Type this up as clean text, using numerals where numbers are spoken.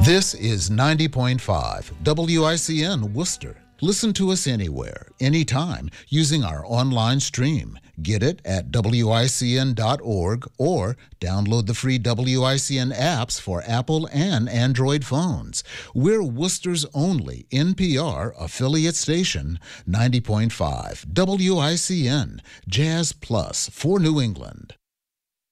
This is 90.5 WICN Worcester. Listen to us anywhere, anytime, using our online stream. Get it at WICN.org or download the free WICN apps for Apple and Android phones. We're Worcester's only NPR affiliate station, 90.5 WICN, Jazz Plus for New England.